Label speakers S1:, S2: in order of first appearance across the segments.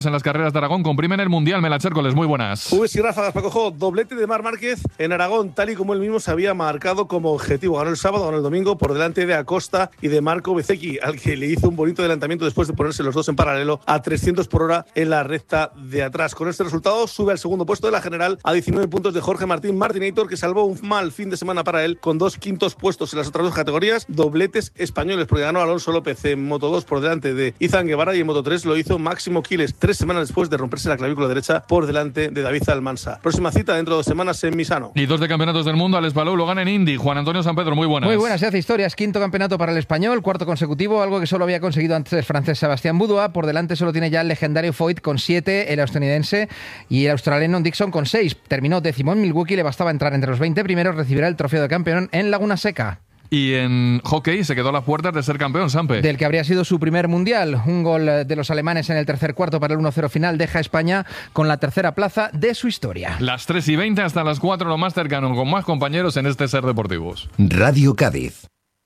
S1: En las carreras de Aragón comprimen el Mundial. Mela Chércoles, muy buenas.
S2: Ubes y ráfagas, Paco. Doblete de Marc Márquez en Aragón, tal y como él mismo se había marcado como objetivo. Ganó el sábado, ganó el domingo, por delante de Acosta y de Marco Bezzecchi, al que le hizo un bonito adelantamiento después de ponerse los dos en paralelo a 300 por hora en la recta de atrás. Con este resultado sube al segundo puesto de la general a 19 puntos de Jorge Martín Martinator, que salvó un mal fin de semana para él con 2 quintos puestos en las otras dos categorías. Dobletes españoles, porque ganó Alonso López en Moto 2 por delante de Izan Guevara, y en Moto 3 lo hizo Máximo Quiles 3 semanas después de romperse la clavícula derecha por delante de David Almansa. Próxima cita dentro de 2 semanas en Misano.
S1: Y 2 de campeonatos del mundo. Alex Palou lo gana en Indy. Juan Antonio San Pedro, muy buenas.
S3: Muy buenas, se hace historia. Es 5º campeonato para el español, 4º consecutivo, algo que solo había conseguido antes el francés Sebastián Boudoir. Por delante solo tiene ya el legendario Foyt con 7, el estadounidense y el australiano Dixon con 6. Terminó 10º en Milwaukee, le bastaba entrar entre los 20 primeros, recibirá el trofeo de campeón en Laguna Seca.
S1: Y en hockey se quedó a las puertas de ser campeón, Sampe.
S3: Del que habría sido su primer mundial. Un gol de los alemanes en el tercer cuarto para el 1-0 final deja a España con la tercera plaza de su historia.
S1: Las 3:20 hasta las 4, lo más cercano, con más compañeros en este Ser Deportivos.
S4: Radio Cádiz.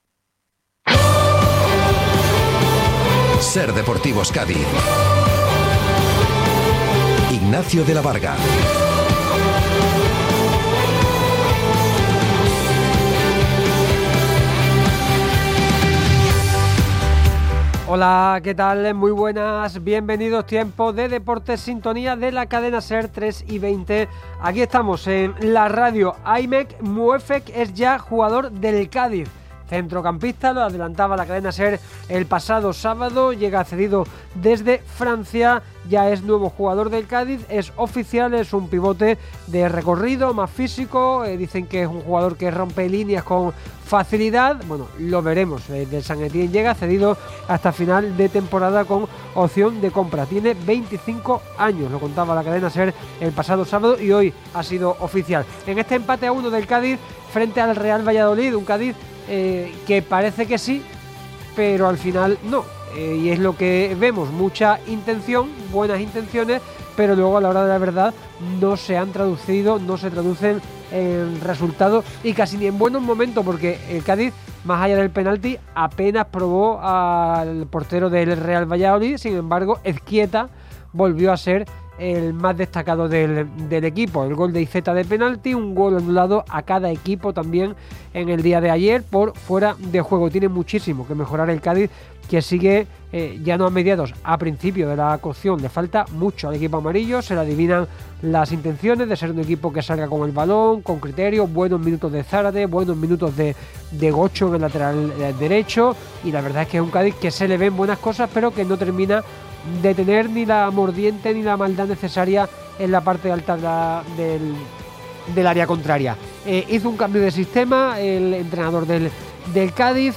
S4: Ser Deportivos Cádiz. Ignacio de la Varga.
S5: Hola, ¿qué tal? Muy buenas, bienvenidos. Tiempo de Deportes, sintonía de la cadena SER 3:20. Aquí estamos en la radio. Aimek Muefek es ya jugador del Cádiz. Centrocampista, lo adelantaba la cadena SER el pasado sábado, llega cedido desde Francia, ya es nuevo jugador del Cádiz, es oficial, es un pivote de recorrido, más físico, dicen que es un jugador que rompe líneas con facilidad, bueno, lo veremos. Del San Etienne llega cedido hasta final de temporada con opción de compra, tiene 25 años, lo contaba la cadena SER el pasado sábado y hoy ha sido oficial. En este empate a 1 del Cádiz frente al Real Valladolid, un Cádiz que parece que sí, pero al final no, y es lo que vemos, mucha intención, buenas intenciones, pero luego a la hora de la verdad no se han traducido, no se traducen en resultados y casi ni en buenos momentos, porque el Cádiz, más allá del penalti, apenas probó al portero del Real Valladolid. Sin embargo, Ezquieta volvió a ser el más destacado del equipo. El gol de Iceta de penalti, un gol anulado a cada equipo también en el día de ayer por fuera de juego. Tiene muchísimo que mejorar el Cádiz, que sigue ya no a mediados, a principio de la cocción. Le falta mucho al equipo amarillo, se le adivinan las intenciones de ser un equipo que salga con el balón, con criterio, buenos minutos de Zárate, buenos minutos de Gocho en el lateral derecho, y la verdad es que es un Cádiz que se le ven buenas cosas, pero que no termina de tener ni la mordiente ni la maldad necesaria en la parte alta del área contraria. Hizo un cambio de sistema el entrenador del Cádiz,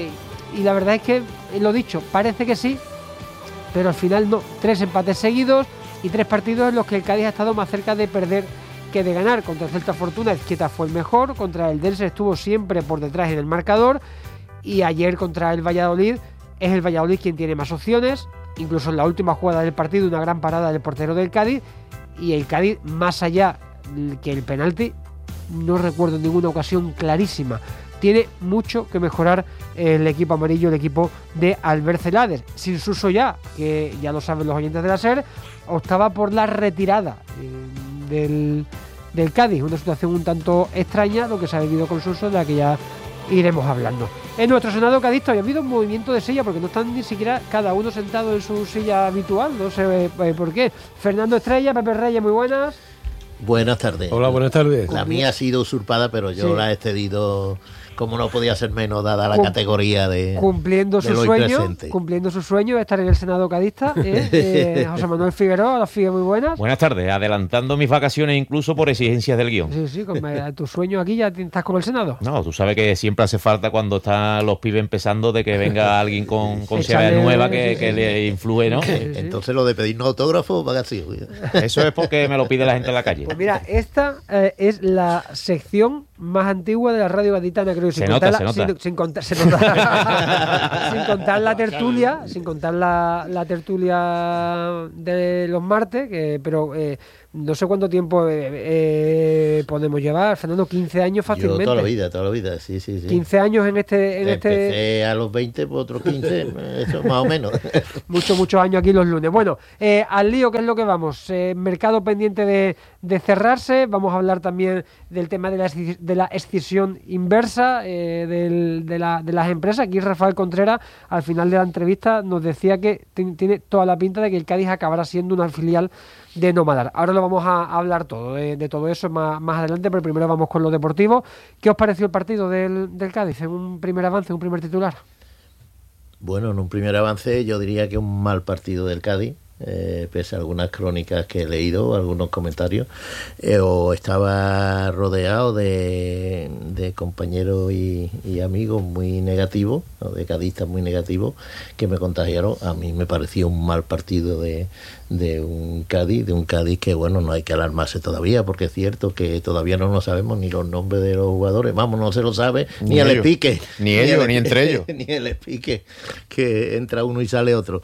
S5: y la verdad es que, lo dicho, parece que sí, pero al final no. 3 empates seguidos y 3 partidos en los que el Cádiz ha estado más cerca de perder que de ganar. Contra el Celta Fortuna, Ezquieta fue el mejor, contra el Dense estuvo siempre por detrás en el marcador, y ayer contra el Valladolid es el Valladolid quien tiene más opciones. Incluso en la última jugada del partido, una gran parada del portero del Cádiz, y el Cádiz, más allá que el penalti, no recuerdo en ninguna ocasión clarísima. Tiene mucho que mejorar el equipo amarillo, el equipo de Albert Celades. Sin Suso ya, que ya lo saben los oyentes de la SER, optaba por la retirada del Cádiz. Una situación un tanto extraña, lo que se ha vivido con Suso, de la que ya iremos hablando. En nuestro Senado cadista había habido un movimiento de silla, porque no están ni siquiera cada uno sentado en su silla habitual, no sé por qué. Fernando Estrella, Pepe Reyes, muy buenas.
S6: Buenas tardes.
S7: Hola, buenas tardes.
S6: La mía ha sido usurpada, pero yo la he cedido como no podía ser menos, dada la categoría de
S5: cumpliendo su sueño de estar en el Senado cadista. José Manuel Figueroa, las Figue, muy buenas.
S8: Buenas tardes, adelantando mis vacaciones incluso por exigencias del guión.
S5: Sí, con tu sueño aquí ya estás con el Senado.
S8: No, tú sabes que siempre hace falta, cuando están los pibes empezando, de que venga alguien con señas nueva que le influye, ¿no?
S6: Entonces lo de pedirnos autógrafos va así.
S8: Eso es porque me lo pide la gente en la calle.
S5: Pues mira, esta es la sección más antigua de la radio gaditana, creo Pero
S8: Se nota.
S5: sin contar la tertulia, la tertulia de los martes, pero no sé cuánto tiempo podemos llevar, Fernando, 15 años fácilmente.
S6: Yo toda la vida, sí.
S5: 15 años en este...
S6: Empecé a los 20, por otros 15, eso más o menos.
S5: Muchos años aquí los lunes. Bueno, al lío, ¿qué es lo que vamos? Mercado pendiente de cerrarse. Vamos a hablar también del tema de la escisión inversa de las empresas. Aquí Rafael Contreras, al final de la entrevista, nos decía que tiene toda la pinta de que el Cádiz acabará siendo una filial de Nomadar. Ahora lo vamos a hablar todo de todo eso más adelante, pero primero vamos con lo deportivo. ¿Qué os pareció el partido del Cádiz? En un primer avance, un primer titular.
S6: Bueno, en un primer avance yo diría que un mal partido del Cádiz, pese a algunas crónicas que he leído, algunos comentarios, o estaba rodeado de compañeros y amigos muy negativos, o de cadistas muy negativos, que me contagiaron. A mí me pareció un mal partido de un Cádiz que, bueno, no hay que alarmarse todavía, porque es cierto que todavía no nos sabemos ni los nombres de los jugadores, vamos, no se lo sabe ni el Espique,
S8: ni ellos, ni entre ellos,
S6: ni el Espique, que entra uno y sale otro,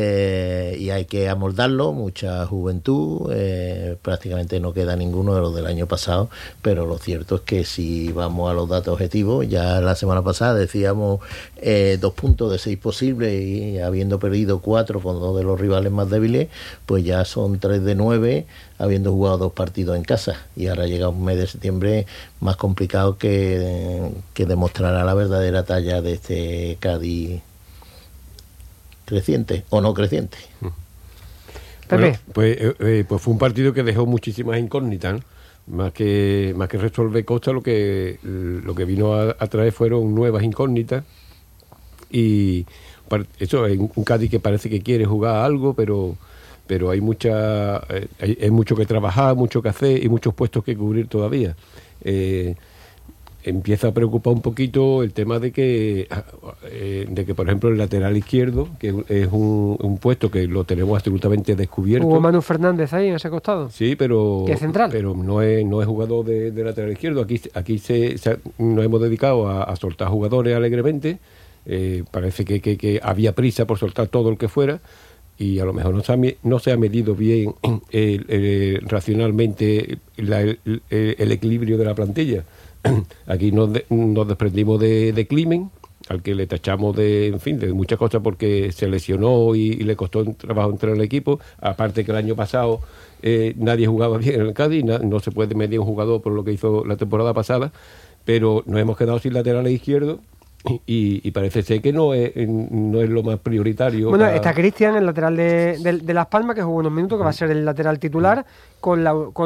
S6: y hay que amoldarlo, mucha juventud, prácticamente no queda ninguno de los del año pasado, pero lo cierto es que si vamos a los datos objetivos, ya la semana pasada decíamos 2 puntos de 6 posibles, y habiendo perdido 4 con 2 de los rivales más débiles, pues ya son 3 de 9, habiendo jugado 2 partidos en casa, y ahora llega un mes de septiembre más complicado que demostrará la verdadera talla de este Cádiz creciente o no creciente.
S5: Pepe.
S7: Bueno, pues fue un partido que dejó muchísimas incógnitas, ¿no? Más que resolver cosas, lo que vino a traer fueron nuevas incógnitas, y eso es un Cádiz que parece que quiere jugar algo, pero hay hay mucho que trabajar, mucho que hacer y muchos puestos que cubrir todavía. Empieza a preocupar un poquito el tema de que por ejemplo, el lateral izquierdo, que es un puesto que lo tenemos absolutamente descubierto.
S5: Hubo Manu Fernández ahí en ese costado.
S7: Sí, pero
S5: que es central,
S7: pero no es jugador de lateral izquierdo. Aquí nos hemos dedicado a soltar jugadores alegremente. Parece que había prisa por soltar todo el que fuera, y a lo mejor no se ha medido bien racionalmente el equilibrio de la plantilla. Aquí nos desprendimos de Climent, al que le tachamos de muchas cosas porque se lesionó y le costó trabajo entrar en el equipo. Aparte que el año pasado nadie jugaba bien en el Cádiz, no se puede medir un jugador por lo que hizo la temporada pasada, pero nos hemos quedado sin laterales izquierdos. Y parece ser que no es lo más prioritario.
S5: Bueno, está Cristian, el lateral de Las Palmas, que jugó unos minutos, que va a ser el lateral titular, con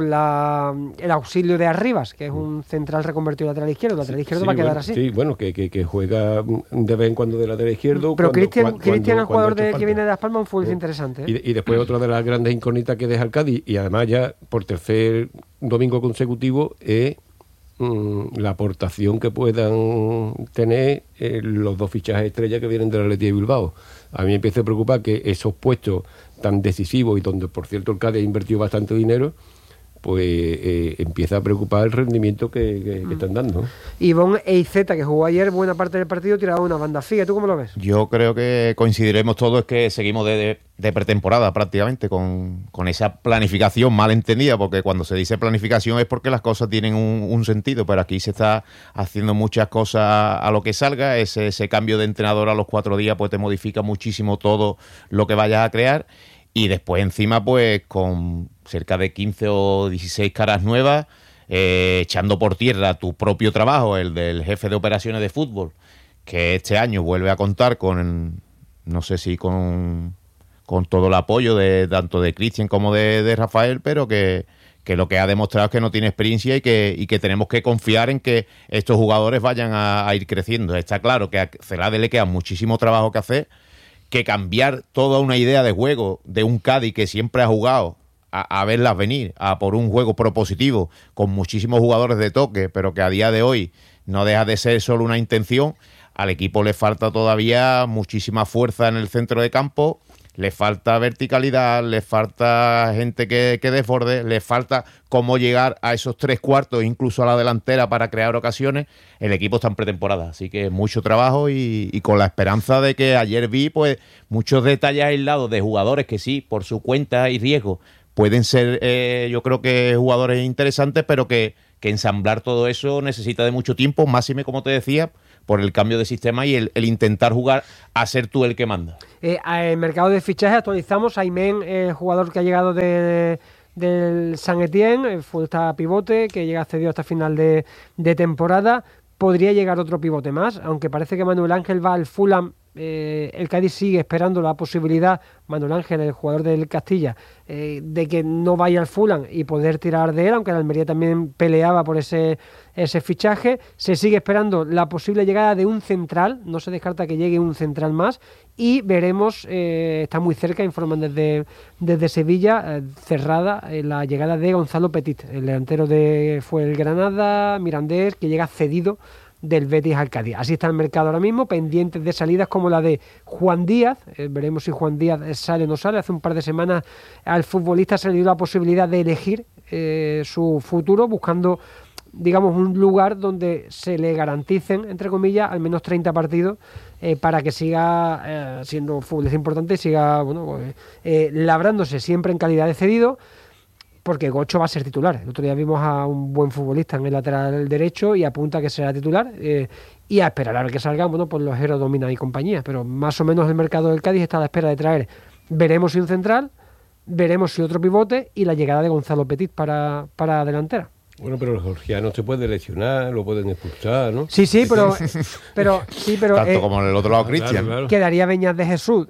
S5: el auxilio de Arribas, que es un central reconvertido a lateral izquierdo. El lateral izquierdo va a quedar así.
S7: Sí, bueno, que juega de vez en cuando de lateral izquierdo.
S5: Pero Cristian, el jugador que viene de Las Palmas, un futbolista interesante.
S7: Y después otra de las grandes incógnitas que deja el Cádiz, y además ya por tercer domingo consecutivo, es la aportación que puedan tener los 2 fichajes estrellas que vienen del Athletic de Bilbao. A mí me empieza a preocupar que esos puestos tan decisivos, y donde por cierto el Cádiz ha invertido bastante dinero, pues empieza a preocupar el rendimiento que están dando.
S5: Ivonne Eizeta, que jugó ayer buena parte del partido, tiraba una banda fija. ¿Tú cómo lo ves?
S8: Yo creo que coincidiremos todos, es que seguimos de pretemporada prácticamente, con esa planificación mal entendida, porque cuando se dice planificación es porque las cosas tienen un sentido, pero aquí se está haciendo muchas cosas a lo que salga. Ese cambio de entrenador a los 4 días pues te modifica muchísimo todo lo que vayas a crear, y después encima pues con cerca de 15 o 16 caras nuevas, echando por tierra tu propio trabajo, el del jefe de operaciones de fútbol, que este año vuelve a contar con, no sé si con todo el apoyo tanto de Cristian como de Rafael, pero que lo que ha demostrado es que no tiene experiencia y que tenemos que confiar en que estos jugadores vayan a ir creciendo. Está claro que a Celade le queda muchísimo trabajo que hacer, que cambiar toda una idea de juego de un Cádiz que siempre ha jugado a verlas venir, a por un juego propositivo con muchísimos jugadores de toque, pero que a día de hoy no deja de ser solo una intención. Al equipo le falta todavía muchísima fuerza en el centro de campo, le falta verticalidad, le falta gente que desborde, le falta cómo llegar a esos 3/4, incluso a la delantera para crear ocasiones. El equipo está en pretemporada, así que mucho trabajo y con la esperanza de que ayer vi pues muchos detalles aislados de jugadores que sí, por su cuenta y riesgo, pueden ser yo creo que jugadores interesantes, pero que ensamblar todo eso necesita de mucho tiempo, máxime, como te decía, por el cambio de sistema y el intentar jugar a ser tú el que manda.
S5: En mercado de fichaje actualizamos a Aymen, jugador que ha llegado del Saint-Étienne, futbolista pivote, que llega cedido hasta final de temporada. Podría llegar otro pivote más, aunque parece que Manuel Ángel va al Fulham. El Cádiz sigue esperando la posibilidad, Manuel Ángel, el jugador del Castilla, de que no vaya al Fulham y poder tirar de él, aunque el Almería también peleaba por ese fichaje. Se sigue esperando la posible llegada de un central, no se descarta que llegue un central más, y veremos, está muy cerca, informan desde Sevilla, cerrada la llegada de Gonzalo Petit, el delantero fue el Granada, Mirandés, que llega cedido del Betis al Cádiz. Así está el mercado ahora mismo, pendientes de salidas como la de Juan Díaz. Veremos si Juan Díaz sale o no sale. Hace un par de semanas al futbolista se le dio la posibilidad de elegir su futuro, buscando, digamos, un lugar donde se le garanticen, entre comillas, al menos 30 partidos para que siga siendo futbolista importante y siga labrándose siempre en calidad de cedido, porque Gocho va a ser titular. El otro día vimos a un buen futbolista en el lateral derecho y apunta que será titular, y a esperar a ver que salgan, pues los Eros Domina y compañía, pero más o menos el mercado del Cádiz está a la espera de traer, veremos si un central, veremos si otro pivote y la llegada de Gonzalo Petit para delantera.
S7: Bueno, pero el georgiano se puede lesionar, lo pueden expulsar, ¿no?
S5: Sí, pero
S8: tanto como en el otro lado, Cristian.
S7: Claro.
S5: Quedaría Beñat de Jesús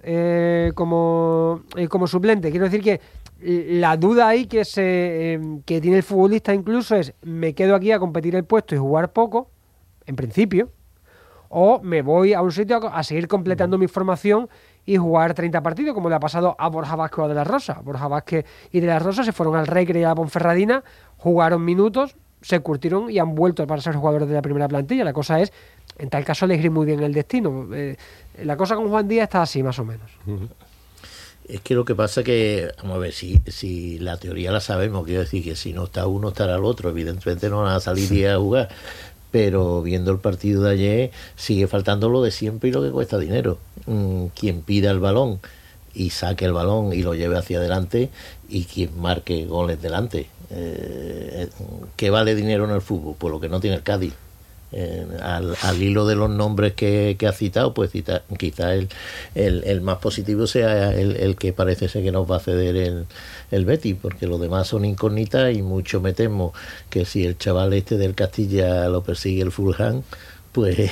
S5: como suplente. Quiero decir que la duda ahí que tiene el futbolista incluso es: ¿me quedo aquí a competir el puesto y jugar poco, en principio, o me voy a un sitio a seguir completando mi formación y jugar 30 partidos, como le ha pasado a Borja Vázquez o a De la Rosa? Borja Vázquez y De la Rosa se fueron al Recre y a la Ponferradina, jugaron minutos, se curtieron y han vuelto para ser jugadores de la primera plantilla. La cosa es, en tal caso, elegir muy bien el destino. La cosa con Juan Díaz está así, más o menos.
S6: Es que lo que pasa que, vamos a ver, si la teoría la sabemos, quiero decir que si no está uno, estará el otro. Evidentemente no van a salir 10 a jugar, pero viendo el partido de ayer, sigue faltando lo de siempre y lo que cuesta dinero. Quien pida el balón y saque el balón y lo lleve hacia adelante, y quien marque goles delante. ¿Qué vale dinero en el fútbol? Pues lo que no tiene el Cádiz. Al hilo de los nombres que ha citado, pues quizá el más positivo sea el que parece ser que nos va a ceder el Betis, porque los demás son incógnitas, y mucho me temo que si el chaval este del Castilla lo persigue el Fulham, pues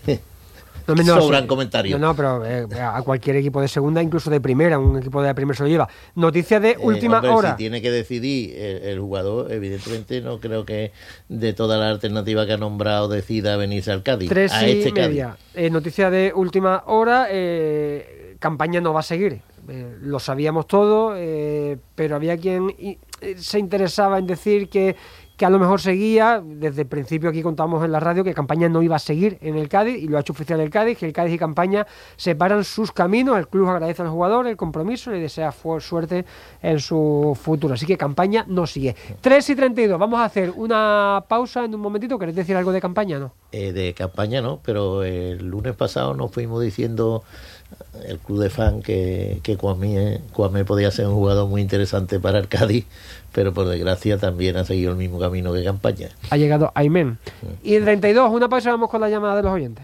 S6: sobran comentarios.
S5: No, pero a cualquier equipo de segunda, incluso de primera, un equipo de la primera se lo lleva. Noticia de última hora.
S6: Si tiene que decidir el jugador, evidentemente no creo que de todas las alternativas que ha nombrado decida venirse al Cádiz.
S5: 3:30. Noticia de última hora. Campaña no va a seguir. Lo sabíamos todo, pero había quien se interesaba en decir que a lo mejor seguía. Desde el principio aquí contamos en la radio que Campaña no iba a seguir en el Cádiz, y lo ha hecho oficial el Cádiz, que el Cádiz y Campaña separan sus caminos. El club agradece al jugador el compromiso y le desea suerte en su futuro. Así que Campaña no sigue. 3:32, vamos a hacer una pausa en un momentito. ¿Queréis decir algo de Campaña, no?
S6: De Campaña no, pero el lunes pasado nos fuimos diciendo, el club de fan, que Kwame podía ser un jugador muy interesante para el Cádiz, pero por desgracia también ha seguido el mismo camino que Campaña.
S5: Ha llegado Aymen. Y en 32, una pausa, vamos con la llamada de los oyentes.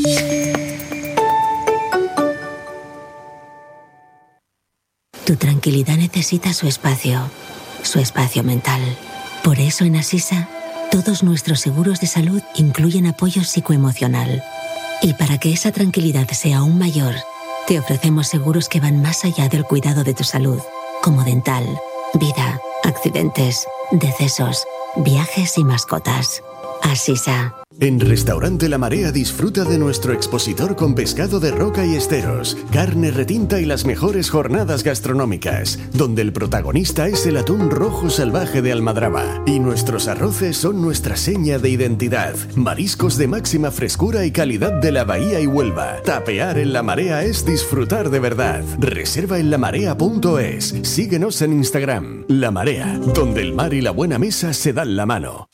S9: Tu tranquilidad necesita su espacio mental. Por eso en Asisa, todos nuestros seguros de salud incluyen apoyo psicoemocional. Y para que esa tranquilidad sea aún mayor, te ofrecemos seguros que van más allá del cuidado de tu salud, como dental, vida, accidentes, decesos, viajes y mascotas. Asisa.
S10: En Restaurante La Marea disfruta de nuestro expositor con pescado de roca y esteros, carne retinta y las mejores jornadas gastronómicas, donde el protagonista es el atún rojo salvaje de Almadraba y nuestros arroces son nuestra seña de identidad. Mariscos de máxima frescura y calidad de la Bahía y Huelva. Tapear en La Marea es disfrutar de verdad. Reserva en lamarea.es. Síguenos en Instagram. La Marea, donde el mar y la buena mesa se dan la mano.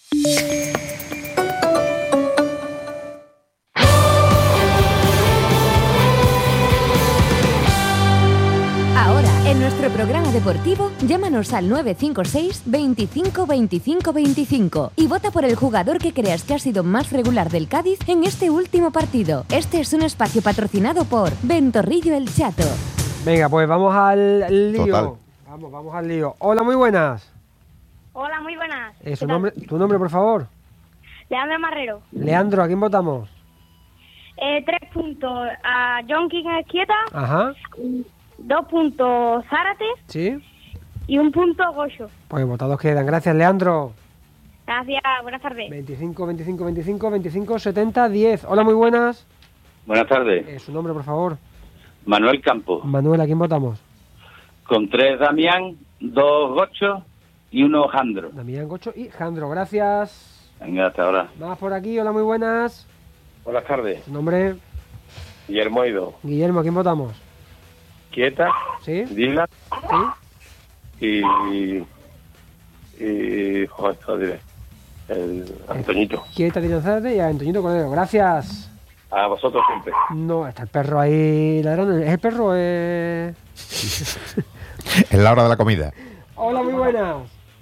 S11: En nuestro programa deportivo, llámanos al 956 25 25 25 y vota por el jugador que creas que ha sido más regular del Cádiz en este último partido. Este es un espacio patrocinado por Ventorrillo El Chato.
S5: Venga, pues vamos al lío.
S8: Total.
S5: Vamos al lío. Hola, muy buenas.
S12: Hola, muy buenas.
S5: ¿Tu nombre, por favor?
S12: Leandro Marrero.
S5: Leandro, ¿a quién votamos?
S12: 3 puntos a John King Esquieta.
S5: Ajá.
S12: 2 puntos Zárate.
S5: Sí.
S12: Y 1 punto Goyo.
S5: Pues votados quedan. Gracias, Leandro.
S12: Gracias, buenas tardes.
S5: 25, 25, 25, 25, 70, 10. Hola, muy buenas.
S13: Buenas tardes.
S5: Su nombre, por favor.
S13: Manuel Campos.
S5: Manuel, ¿a quién votamos?
S13: Con 3 Damián, 2 Gocho y 1 Jandro.
S5: Damián, Gocho y Jandro. Gracias.
S13: Venga, hasta ahora.
S5: Más por aquí. Hola, muy buenas.
S14: Buenas tardes.
S5: Su nombre.
S14: Guillermo Ido.
S5: Guillermo, ¿a quién votamos?
S14: Quieta.
S5: Sí.
S14: Dylan.
S5: Sí.
S14: Joder, el Antoñito.
S5: Quieta, Dylan Zárate y a Antoñito Cordero. Gracias.
S14: A vosotros siempre.
S5: No, está el perro ahí ladrando. ¿Es el perro?
S8: Es la hora de la comida.
S5: Hola, muy buenas.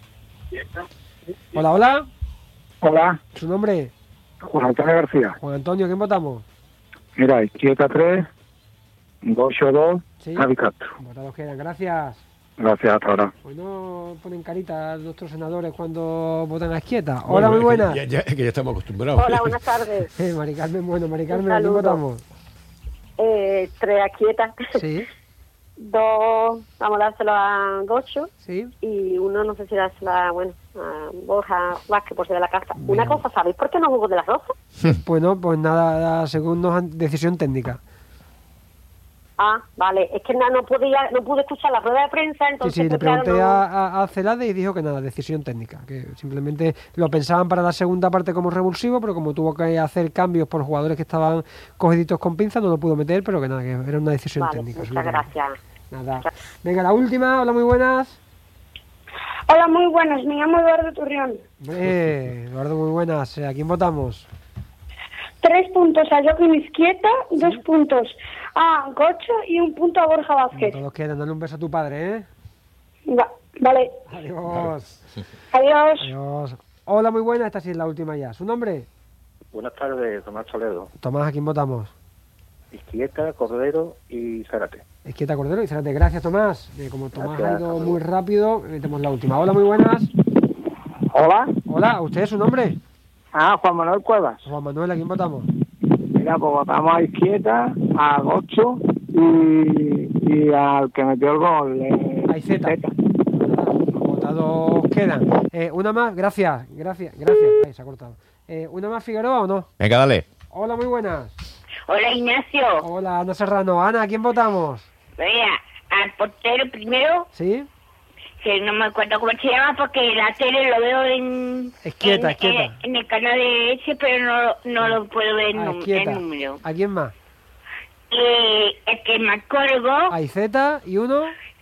S5: Hola, hola.
S15: Hola.
S5: ¿Su nombre?
S15: Juan Antonio García.
S5: Juan Antonio, ¿quién votamos?
S15: Mira, Izquieta 3, Gocho 2,
S5: Sí.
S15: Javi Castro.
S5: Votados quedan, gracias.
S15: Gracias, hasta ahora.
S5: Hoy no ponen carita nuestros senadores cuando votan a Izquieta. Hola, muy buenas.
S7: Es que ya estamos acostumbrados.
S16: Hola, buenas tardes.
S5: Mari Carmen, Mari Carmen,
S16: Un
S5: ¿a quién
S16: saludo.
S5: votamos?
S16: 3 a Quieta.
S5: Sí.
S16: 2, vamos a dárselo a Gocho.
S5: Sí.
S16: Y 1, no sé si dárselo a Borja Vázquez, por ser de la casa. Una cosa, ¿sabéis por qué no jugó de las Rozas?
S5: Pues no, pues nada, según nos han decisión técnica.
S16: Ah, vale. Es que no pude escuchar la rueda de prensa,
S5: Sí,
S16: entonces...
S5: sí, le
S16: pues, claro,
S5: pregunté
S16: no-
S5: a Celade y dijo que nada, decisión técnica, que simplemente lo pensaban para la segunda parte como revulsivo, pero como tuvo que hacer cambios por jugadores que estaban cogiditos con pinzas, no lo pudo meter, pero que nada, que era una decisión
S16: Vale,
S5: técnica.
S16: muchas
S5: absolutamente.
S16: gracias.
S5: Nada. Venga, la última, hola, muy buenas.
S12: Hola, muy buenas. Me llamo Eduardo Turrión.
S5: Eduardo, muy buenas. ¿A quién votamos?
S12: 3 puntos a Joaquín Izquieta, 2 puntos a Gocho y 1 punto a Borja Vázquez.
S5: Todos quedan, dale un beso a tu padre, ¿eh?
S12: Vale.
S5: Adiós.
S12: Adiós.
S5: Adiós. Hola, muy buenas. Esta sí es la última ya. ¿Su nombre?
S14: Buenas tardes, Tomás Toledo.
S5: Tomás, ¿a quién votamos?
S14: Izquieta, Cordero y Zárate.
S5: Izquieta Cordero y Zárate. Gracias, Tomás. Como Tomás
S14: Gracias,
S5: ha ido
S14: hasta
S5: muy rápido, metemos la última. Hola, muy buenas.
S15: Hola.
S5: Hola, ¿usted es su nombre?
S15: Juan Manuel Cuevas.
S5: Juan Manuel, ¿a quién votamos?
S15: Mira, pues votamos a Izquieta, a Gocho y al que metió el gol.
S5: Ahí Z. Votados quedan. Una más, gracias. Ahí se ha cortado. ¿Una más, Figueroa o no?
S8: Venga, dale.
S5: Hola, muy buenas.
S17: Hola, Ignacio.
S5: Hola, Ana Serrano. Ana, ¿a quién votamos?
S17: Mira, al portero primero,
S5: ¿Sí?
S17: que no me acuerdo cómo se llama porque la tele lo veo en
S5: Izquieta.
S17: en el canal de ese, pero no lo puedo ver en
S5: Izquieta.
S17: el número.
S5: ¿A quién más?
S17: El que marcó el gol
S5: Hay Z y uno.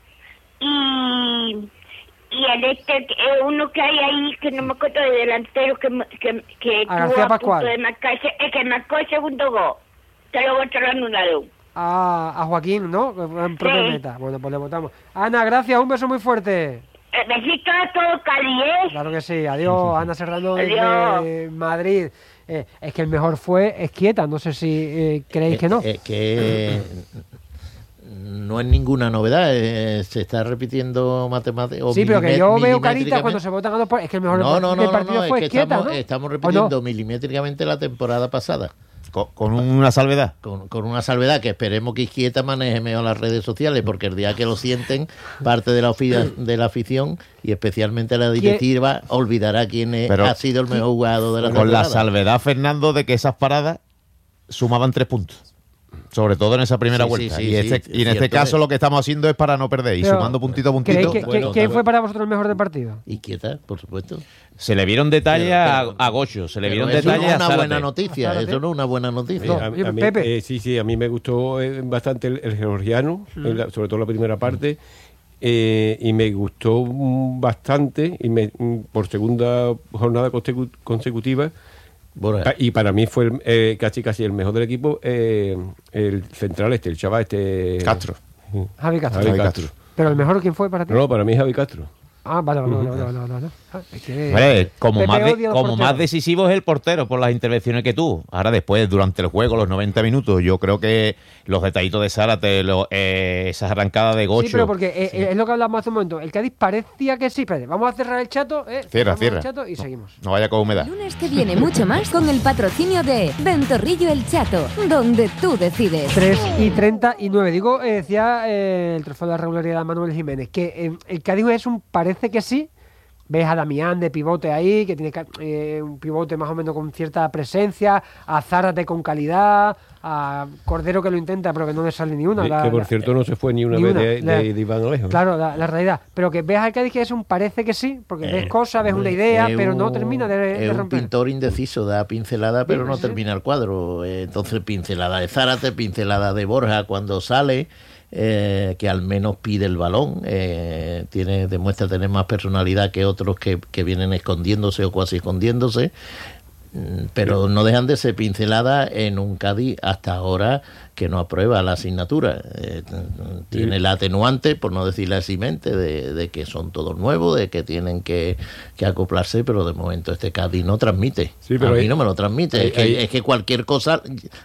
S17: y el uno que hay ahí, que no me acuerdo de delantero, que
S5: A
S17: tuvo
S5: García
S17: a
S5: Pascual.
S17: punto de marcarse, el que marcó el segundo gol. Te lo voy a anulado.
S5: A Joaquín, ¿no? En propia
S17: Sí.
S5: meta. Bueno, pues le votamos. Ana, gracias. Un beso muy fuerte.
S17: Besito a todo Cali, ¿eh?
S5: Claro que sí. Adiós, Ana Serrano
S17: Adiós.
S5: desde Madrid. Es que el mejor fue Esquieta. No sé si creéis que no.
S6: Que no es ninguna novedad, se está repitiendo matemáticas.
S5: Sí, pero que yo veo caritas cuando se votan a dos. Es que el mejor del partido fue
S6: es que
S5: Esquieta, ¿no?
S6: estamos
S5: ¿O
S6: repitiendo
S5: no?
S6: milimétricamente la temporada pasada.
S8: Con una salvedad.
S6: Con una salvedad, que esperemos que Izquieta maneje mejor las redes sociales, porque el día que lo sienten, parte de la afición y especialmente la directiva olvidará quién ha sido el mejor jugador de la temporada.
S8: Con la salvedad, Fernando, de que esas paradas sumaban 3 puntos. Sobre todo en esa primera vuelta. Y en este caso lo que estamos haciendo es para no perder. Y sumando puntito a puntito.
S5: ¿Quién fue para vosotros el mejor del partido?
S6: Izquieta, por supuesto.
S8: Se le vieron detalles a Gocho. Se le vieron detalles a Zárate.
S6: Buena noticia. Eso no es una buena noticia.
S5: Pepe.
S7: Sí, a mí me gustó bastante el georgiano, sobre todo la primera parte. Y me gustó bastante, por segunda jornada consecutiva. Borja. Y para mí fue casi el mejor del equipo, el central el chaval
S8: Castro.
S5: Javi Castro. ¿Pero el mejor quién fue para ti?
S7: No, para mí es Javi Castro.
S5: Ah, vale, no.
S8: Como más decisivo es el portero por las intervenciones que tuvo. Ahora después, durante el juego, los 90 minutos, yo creo que los detallitos de Zárate, esas arrancadas de Gocho...
S5: Sí, pero porque es lo que hablamos hace un momento. El Cádiz parecía que sí. Espérate, vamos a cerrar el chato.
S8: Cierra.
S5: El chato y seguimos.
S8: No vaya con humedad.
S11: El lunes que viene mucho más con el patrocinio de Ventorrillo El Chato, donde tú decides.
S5: 3:39. Digo, decía el trofeo de la regularidad de Manuel Jiménez, que el Cádiz es parece que sí. Ves a Damián de pivote ahí, que tiene un pivote más o menos con cierta presencia, a Zárate con calidad, a Cordero que lo intenta pero que no le sale ni una.
S7: Que por cierto no se fue ni una vez de Iván Alejo.
S5: Claro, la realidad. Pero que ves al Cádiz que parece que sí, porque ves cosas, ves una idea, pero no termina de romper.
S6: Es un pintor indeciso, da pincelada pero no termina el cuadro. Entonces pincelada de Zárate, pincelada de Borja cuando sale... que al menos pide el balón, demuestra tener más personalidad que otros que vienen escondiéndose o cuasi escondiéndose, pero no dejan de ser pinceladas en un Cádiz hasta ahora que no aprueba la asignatura. Tiene la atenuante, por no decir la eximente, de que son todos nuevos, de que tienen que acoplarse, pero de momento este Cádiz no transmite. A mí no me lo transmite. Es que cualquier cosa...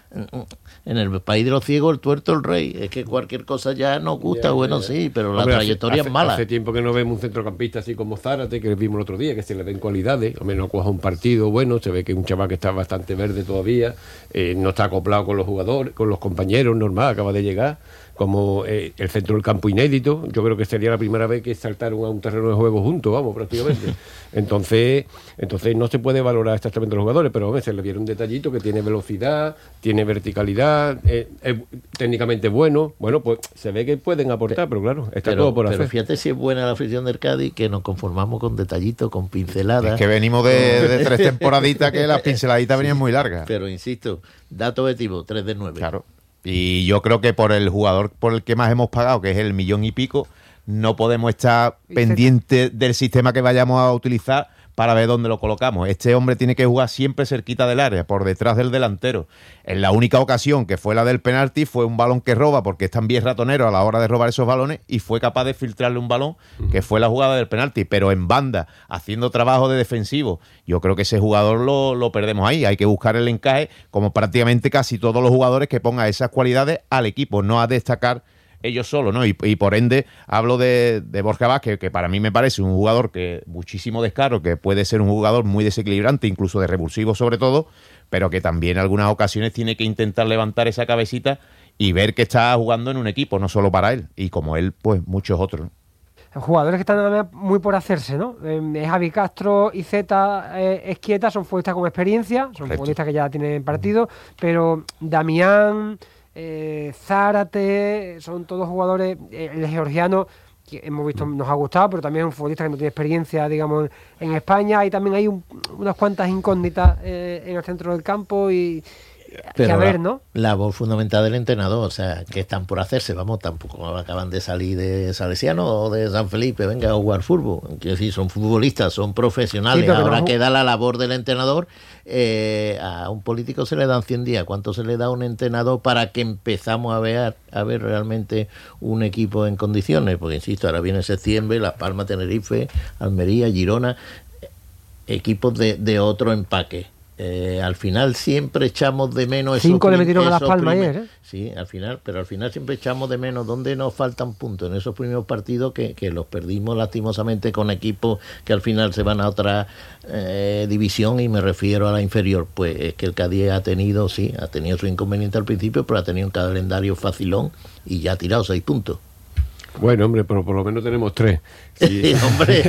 S6: En el país de los ciegos, el tuerto el rey. Es que cualquier cosa ya nos gusta, sí, pero la trayectoria es mala.
S7: Hace tiempo que no vemos un centrocampista así como Zárate, que vimos el otro día, que se le ven cualidades. Al menos coja un partido bueno, se ve que es un chaval que está bastante verde todavía, no está acoplado con los jugadores, con los compañeros, normal, acaba de llegar. Como el centro del campo inédito, yo creo que sería la primera vez que saltaron a un terreno de juego juntos, prácticamente. Entonces no se puede valorar exactamente los jugadores, pero se le vieron un detallito que tiene velocidad, tiene verticalidad, es técnicamente bueno, pues se ve que pueden aportar, pero claro, está todo por hacer.
S6: Pero fíjate si es buena la afición del Cádiz, que nos conformamos con detallitos, con pinceladas.
S8: Es que venimos de 3 temporaditas que las pinceladitas venían muy largas.
S6: Pero insisto, dato objetivo, 3 de 9.
S8: Claro. Y yo creo que por el jugador por el que más hemos pagado, que es el 1,5 millones, no podemos estar pendientes del sistema que vayamos a utilizar para ver dónde lo colocamos. Este hombre tiene que jugar siempre cerquita del área, por detrás del delantero. En la única ocasión, que fue la del penalti, fue un balón que roba, porque es también ratonero a la hora de robar esos balones, y fue capaz de filtrarle un balón, que fue la jugada del penalti, pero en banda, haciendo trabajo de defensivo. Yo creo que ese jugador lo perdemos ahí. Hay que buscar el encaje, como prácticamente casi todos los jugadores, que pongan esas cualidades al equipo, no a destacar ellos solos, ¿no? Y por ende hablo de Borja Vázquez, que para mí me parece un jugador que muchísimo descaro, que puede ser un jugador muy desequilibrante, incluso de revulsivo sobre todo, pero que también en algunas ocasiones tiene que intentar levantar esa cabecita y ver que está jugando en un equipo, no solo para él, y como él, pues muchos otros, ¿no?
S5: Jugadores que están muy por hacerse, ¿no? Javi Castro y Izquieta son futbolistas con experiencia, son futbolistas que ya tienen partido, pero Damián, Zárate, son todos jugadores, el georgiano que hemos visto nos ha gustado, pero también es un futbolista que no tiene experiencia, digamos, en España, y también hay unas cuantas incógnitas en el centro del campo y
S6: pero
S5: que a ver, ¿no?
S6: La voz fundamental del entrenador, o sea, que están por hacerse, tampoco acaban de salir de Salesiano o de San Felipe, venga a jugar fútbol, quiero decir, son futbolistas, son profesionales, sí, ahora queda la labor del entrenador. A un político se le dan 100 días, ¿cuánto se le da a un entrenador para que empezamos a ver realmente un equipo en condiciones? Porque insisto, ahora viene septiembre, Las Palmas, Tenerife, Almería, Girona, equipos de otro empaque. Al final siempre echamos de menos esos
S5: 5 le metieron a Las Palmas ayer, ¿eh?
S6: Sí, al final siempre echamos de menos dónde nos faltan puntos en esos primeros partidos que los perdimos lastimosamente con equipos que al final se van a otra división, y me refiero a la inferior. Pues es que el Cádiz ha tenido su inconveniente al principio, pero ha tenido un calendario facilón y ya ha tirado 6 puntos.
S7: Bueno, hombre, pero por lo menos tenemos 3. Sí,
S6: hombre,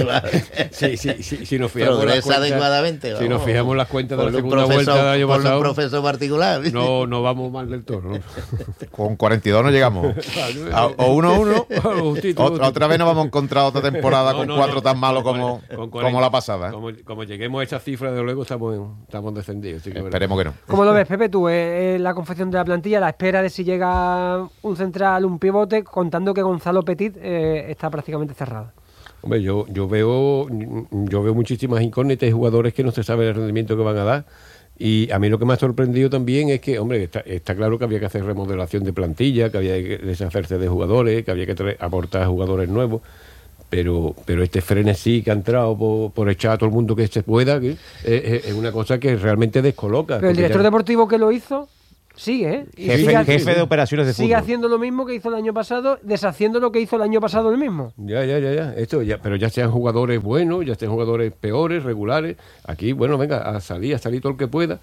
S7: si nos fijamos
S6: progresa adecuadamente.
S7: Si nos fijamos las cuentas de la segunda vuelta del año pasado,
S6: un profesor particular.
S7: No vamos mal del todo, ¿no?
S8: Con 42 no llegamos. O 1-1. Otra vez nos vamos a encontrar otra temporada con 4 tan malos como la pasada.
S7: Como lleguemos a esa cifra, de luego estamos descendidos.
S8: Esperemos que no.
S5: ¿Cómo lo ves, Pepe, tú? La confección de la plantilla, la espera de si llega un central, un pivote, contando que Gonzalo Petit está prácticamente cerrado.
S7: Hombre, yo veo muchísimas incógnitas y jugadores que no se sabe el rendimiento que van a dar. Y a mí lo que me ha sorprendido también es que, hombre, está claro que había que hacer remodelación de plantilla, que había que deshacerse de jugadores, que había que aportar jugadores nuevos. Pero este frenesí que ha entrado por echar a todo el mundo que se pueda, que es una cosa que realmente descoloca.
S5: Pero el director deportivo que lo hizo sigue, ¿eh?
S8: Jefe de operaciones de fútbol.
S5: Sigue haciendo lo mismo que hizo el año pasado, deshaciendo lo que hizo el año pasado el mismo.
S7: Pero ya sean jugadores buenos, ya sean jugadores peores, regulares. Aquí, bueno, venga, a salir todo el que pueda.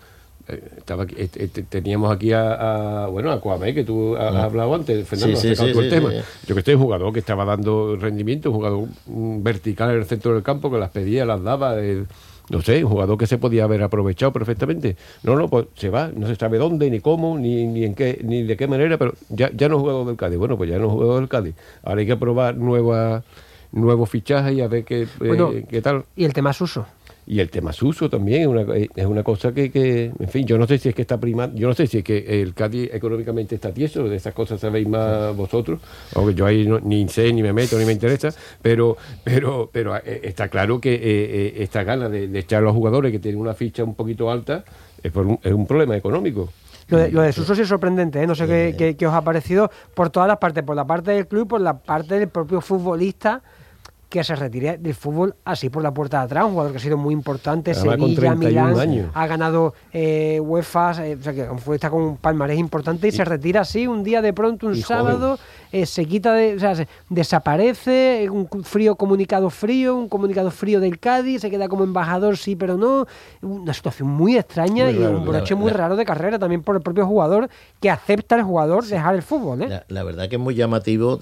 S7: Teníamos aquí a Kwame, que tú has hablado antes, Fernando, has sacado el tema. Yo que estoy un jugador que estaba dando rendimiento, un jugador vertical en el centro del campo, que las pedía, las daba, no sé, un jugador que se podía haber aprovechado perfectamente. Pues se va, no se sabe dónde, ni cómo, ni en qué, ni de qué manera, pero ya no es jugador del Cádiz. Bueno, pues ya no es jugador del Cádiz. Ahora hay que probar nuevos fichajes y a ver qué tal.
S5: Y el tema Suso.
S7: Y el tema Suso también es una cosa que, en fin, yo no sé si es que está primando, yo no sé si es que el Cádiz económicamente está tieso, de esas cosas sabéis más vosotros, aunque yo ahí ni sé, ni me meto, ni me interesa, pero está claro que esta gana de echar a los jugadores que tienen una ficha un poquito alta es un problema económico.
S5: Lo de Suso sí es sorprendente, ¿eh? No sé qué os ha parecido por todas las partes, por la parte del club, por la parte del propio futbolista, que se retire del fútbol así por la puerta de atrás, un jugador que ha sido muy importante. Sevilla, Milán, ha ganado UEFA, o sea que está con un palmarés importante y se retira así un día de pronto, un sábado, se quita desaparece, un comunicado frío del Cádiz, se queda como embajador, sí pero no, una situación muy extraña muy raro, un broche muy raro de carrera también por el propio jugador, que acepta el jugador dejar el fútbol, ¿eh?
S6: La verdad que es muy llamativo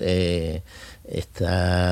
S6: esta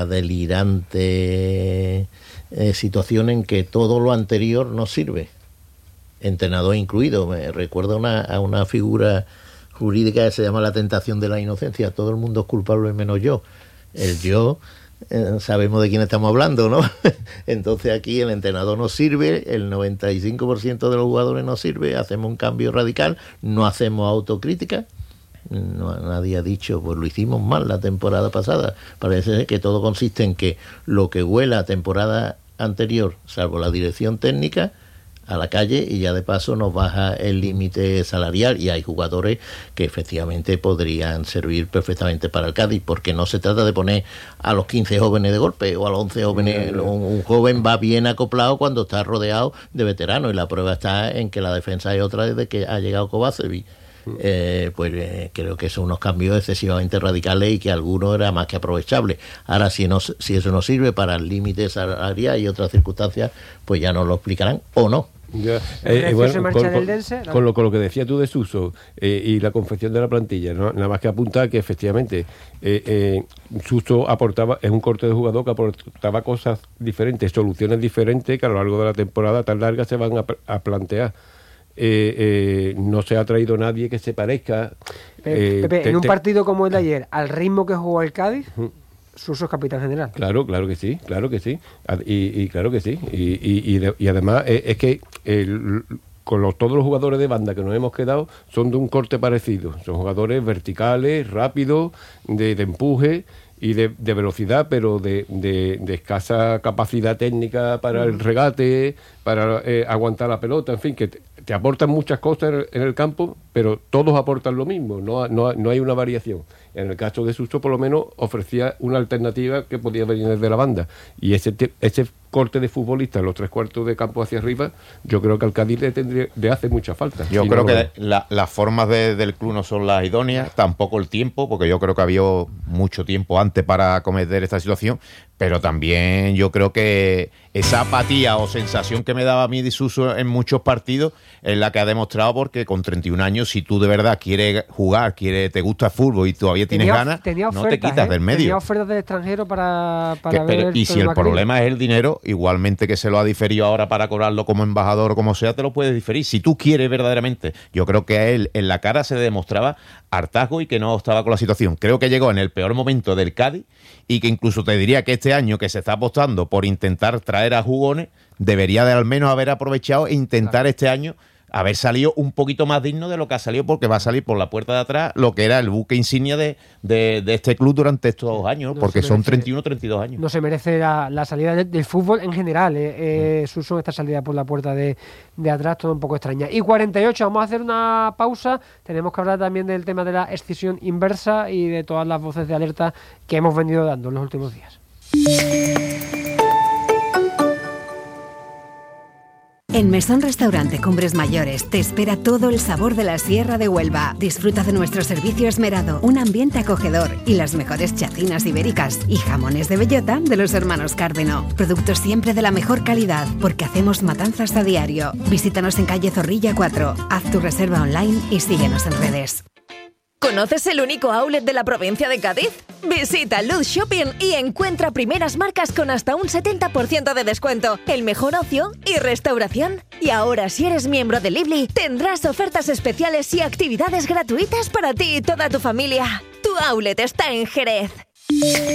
S6: delirante situación en que todo lo anterior no sirve, entrenador incluido. Me recuerda a una figura jurídica que se llama la tentación de la inocencia. Todo el mundo es culpable menos yo. El yo, sabemos de quién estamos hablando, ¿no? Entonces aquí el entrenador no sirve, el 95% de los jugadores no sirve, hacemos un cambio radical, no hacemos autocrítica. Nadie ha dicho, pues lo hicimos mal la temporada pasada. Parece que todo consiste en que lo que huela a temporada anterior, salvo la dirección técnica, a la calle, y ya de paso nos baja el límite salarial, y hay jugadores que efectivamente podrían servir perfectamente para el Cádiz, porque no se trata de poner a los 15 jóvenes de golpe o a los 11 jóvenes. Un joven va bien acoplado cuando está rodeado de veteranos, y la prueba está en que la defensa es otra desde que ha llegado Kovacevic. Creo que son unos cambios excesivamente radicales y que alguno era más que aprovechable. Ahora, si eso no sirve para el límite salarial y otras circunstancias, pues ya nos lo explicarán o no.
S7: Con lo que decía tú de Suso y la confección de la plantilla, ¿no? Nada más que apuntar que efectivamente Suso es un corte de jugador que aportaba cosas diferentes, soluciones diferentes que a lo largo de la temporada tan larga se van a plantear. No se ha traído nadie que se parezca.
S5: Pepe, en un partido como el de ayer, al ritmo que jugó el Cádiz, Suso es capitán general.
S7: Claro que sí. Y claro que sí. Y además es que todos los jugadores de banda que nos hemos quedado son de un corte parecido. Son jugadores verticales, rápidos, de empuje y de velocidad, pero de escasa capacidad técnica para el regate, para aguantar la pelota, en fin, que te aportan muchas cosas en el campo, pero todos aportan lo mismo, no hay una variación. En el caso de Suso, por lo menos, ofrecía una alternativa que podía venir desde la banda, y ese corte de futbolista en los 3/4 de campo hacia arriba, yo creo que al Cádiz le hace mucha falta.
S8: Yo creo que las formas del club no son las idóneas, tampoco el tiempo, porque yo creo que había mucho tiempo antes para acometer esta situación, pero también yo creo que esa apatía o sensación que me daba a mí de Suso en muchos partidos es la que ha demostrado, porque con 31 años, si tú de verdad quieres jugar, te gusta el fútbol y todavía tienes ganas, no te quitas del medio.
S5: Tenía ofertas del extranjero para
S8: ver. Y si el problema es el dinero, igualmente que se lo ha diferido ahora para cobrarlo como embajador o como sea, te lo puedes diferir. Si tú quieres verdaderamente, yo creo que a él en la cara se demostraba hartazgo y que no estaba con la situación. Creo que llegó en el peor momento del Cádiz y que incluso te diría que este año que se está apostando por intentar traer a jugones, debería de al menos haber aprovechado e intentar este año haber salido un poquito más digno de lo que ha salido, porque va a salir por la puerta de atrás lo que era el buque insignia de este club durante estos 2 años, ¿no? Porque son 31, 32 años.
S5: No se merece la salida del fútbol en general, Suso, esta salida por la puerta de atrás, todo un poco extraña. Y 48, vamos a hacer una pausa, tenemos que hablar también del tema de la escisión inversa y de todas las voces de alerta que hemos venido dando en los últimos días.
S18: En Mesón Restaurante Cumbres Mayores te espera todo el sabor de la Sierra de Huelva. Disfruta de nuestro servicio esmerado, un ambiente acogedor y las mejores chacinas ibéricas y jamones de bellota de los hermanos Cárdeno. Productos siempre de la mejor calidad, porque hacemos matanzas a diario. Visítanos en calle Zorrilla 4, haz tu reserva online y síguenos en redes.
S19: ¿Conoces el único outlet de la provincia de Cádiz? Visita Luz Shopping y encuentra primeras marcas con hasta un 70% de descuento, el mejor ocio y restauración. Y ahora, si eres miembro de Lively, tendrás ofertas especiales y actividades gratuitas para ti y toda tu familia. Tu outlet está en Jerez.